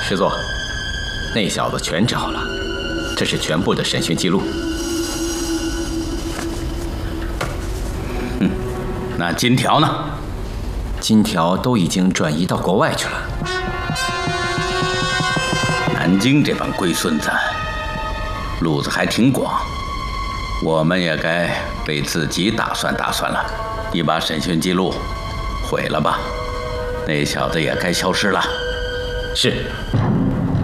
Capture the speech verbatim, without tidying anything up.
师座，那小子全找了，这是全部的审讯记录。 嗯，那金条呢？ 金条都已经转移到国外去了。 南京这帮龟孙子，路子还挺广，我们也该为自己打算打算了。你把审讯记录毁了吧，那小子也该消失了。 是。